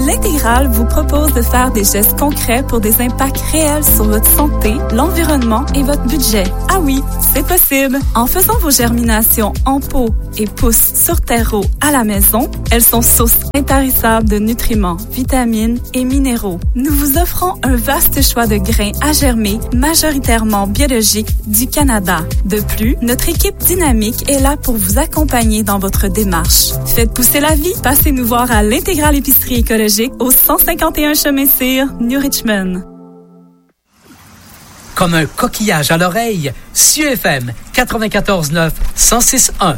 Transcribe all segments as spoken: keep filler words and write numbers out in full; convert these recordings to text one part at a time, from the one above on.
L'Intégrale vous propose de faire des gestes concrets pour des impacts réels sur votre santé, l'environnement et votre budget. Ah oui, c'est possible! En faisant vos germinations en pot et pousses sur terreau à la maison, elles sont source intarissable de nutriments, vitamines et minéraux. Nous vous offrons un vaste choix de grains à germer, majoritairement biologiques du Canada. De plus, notre équipe dynamique est là pour vous accompagner dans votre démarche. Faites pousser la vie. Passez nous voir à l'Intégrale Épicerie écologique au cent cinquante et un chemin Cyr, New Richmond. Comme un coquillage à l'oreille, C U F M quatre-vingt-quatorze neuf, cent six un.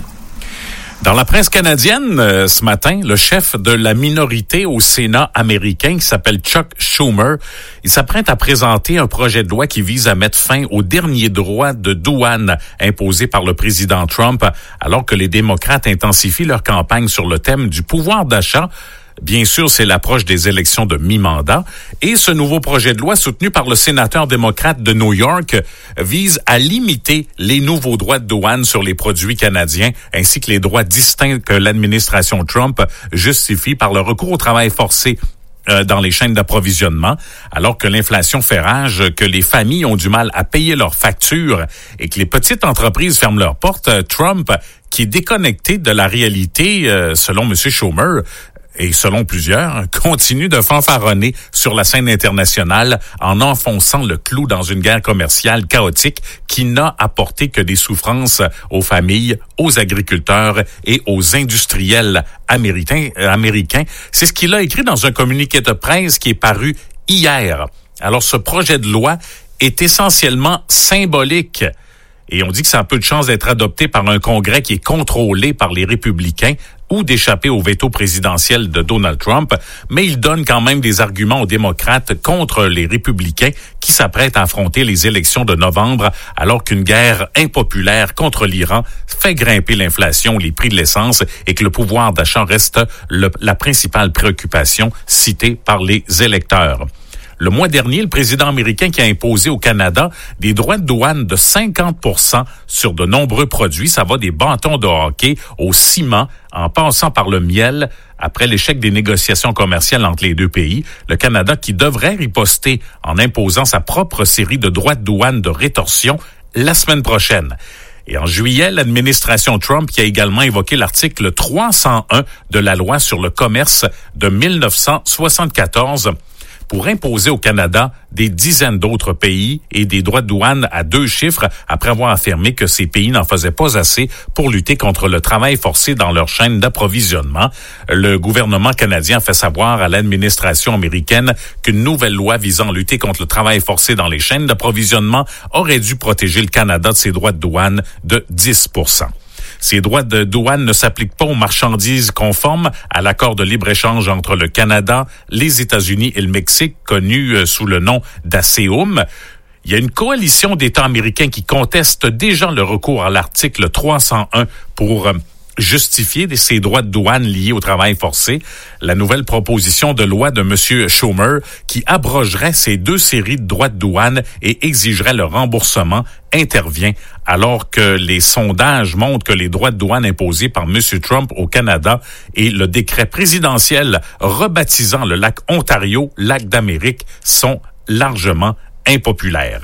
Dans la presse canadienne, euh, ce matin, le chef de la minorité au Sénat américain, qui s'appelle Chuck Schumer, il s'apprête à présenter un projet de loi qui vise à mettre fin aux derniers droits de douane imposés par le président Trump, alors que les démocrates intensifient leur campagne sur le thème du pouvoir d'achat. Bien sûr, c'est l'approche des élections de mi-mandat. Et ce nouveau projet de loi, soutenu par le sénateur démocrate de New York, vise à limiter les nouveaux droits de douane sur les produits canadiens, ainsi que les droits distincts que l'administration Trump justifie par le recours au travail forcé dans les chaînes d'approvisionnement, alors que l'inflation fait rage, que les familles ont du mal à payer leurs factures et que les petites entreprises ferment leurs portes. Trump, qui est déconnecté de la réalité, selon M. Schumer, et selon plusieurs, continue de fanfaronner sur la scène internationale en enfonçant le clou dans une guerre commerciale chaotique qui n'a apporté que des souffrances aux familles, aux agriculteurs et aux industriels américains. américains. C'est ce qu'il a écrit dans un communiqué de presse qui est paru hier. Alors, ce projet de loi est essentiellement symbolique. Et on dit que ça a peu de chance d'être adopté par un Congrès qui est contrôlé par les républicains ou d'échapper au veto présidentiel de Donald Trump, mais il donne quand même des arguments aux démocrates contre les républicains qui s'apprêtent à affronter les élections de novembre, alors qu'une guerre impopulaire contre l'Iran fait grimper l'inflation, les prix de l'essence et que le pouvoir d'achat reste le, la principale préoccupation citée par les électeurs. Le mois dernier, le président américain qui a imposé au Canada des droits de douane de cinquante pour cent sur de nombreux produits. Ça va des bâtons de hockey au ciment, en passant par le miel. Après l'échec des négociations commerciales entre les deux pays, le Canada qui devrait riposter en imposant sa propre série de droits de douane de rétorsion la semaine prochaine. Et en juillet, l'administration Trump qui a également évoqué l'article trois cent un de la loi sur le commerce de mille neuf cent soixante-quatorze pour imposer au Canada des dizaines d'autres pays et des droits de douane à deux chiffres après avoir affirmé que ces pays n'en faisaient pas assez pour lutter contre le travail forcé dans leur chaîne d'approvisionnement. Le gouvernement canadien fait savoir à l'administration américaine qu'une nouvelle loi visant à lutter contre le travail forcé dans les chaînes d'approvisionnement aurait dû protéger le Canada de ses droits de douane de dix pour cent. Ces droits de douane ne s'appliquent pas aux marchandises conformes à l'accord de libre-échange entre le Canada, les États-Unis et le Mexique, connu sous le nom d'ASEUM. Il y a une coalition d'États américains qui contestent déjà le recours à l'article trois cent un pour justifier ces droits de douane liés au travail forcé. La nouvelle proposition de loi de M. Schumer qui abrogerait ces deux séries de droits de douane et exigerait le remboursement intervient alors que les sondages montrent que les droits de douane imposés par M. Trump au Canada et le décret présidentiel rebaptisant le lac Ontario, lac d'Amérique, sont largement impopulaires.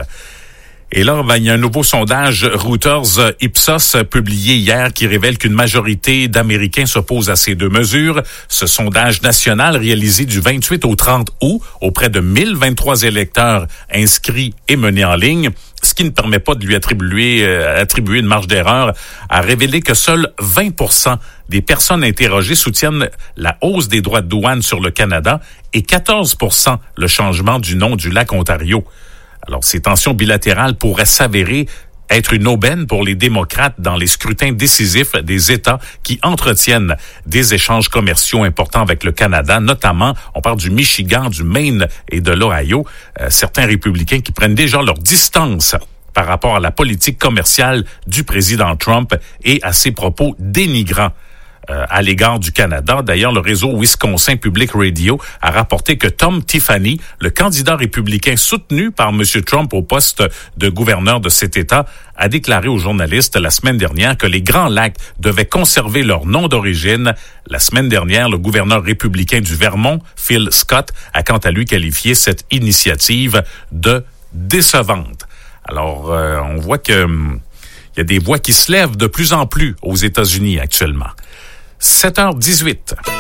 Et là, ben, il y a un nouveau sondage Reuters Ipsos publié hier qui révèle qu'une majorité d'Américains s'opposent à ces deux mesures. Ce sondage national réalisé du vingt-huit au trente août auprès de mille vingt-trois électeurs inscrits et menés en ligne, ce qui ne permet pas de lui attribuer, euh, attribuer une marge d'erreur, a révélé que seuls vingt pour cent des personnes interrogées soutiennent la hausse des droits de douane sur le Canada et quatorze pour cent le changement du nom du lac Ontario. Alors, ces tensions bilatérales pourraient s'avérer être une aubaine pour les démocrates dans les scrutins décisifs des États qui entretiennent des échanges commerciaux importants avec le Canada, notamment, on parle du Michigan, du Maine et de l'Ohio, euh, certains républicains qui prennent déjà leur distance par rapport à la politique commerciale du président Trump et à ses propos dénigrants euh, à l'égard du Canada. D'ailleurs, le réseau Wisconsin Public Radio a rapporté que Tom Tiffany, le candidat républicain soutenu par M. Trump au poste de gouverneur de cet État, a déclaré aux journalistes la semaine dernière que les Grands Lacs devaient conserver leur nom d'origine. La semaine dernière, le gouverneur républicain du Vermont, Phil Scott, a quant à lui qualifié cette initiative de décevante. Alors, euh, on voit que hum, il y a des voix qui se lèvent de plus en plus aux États-Unis actuellement. sept heures dix-huit.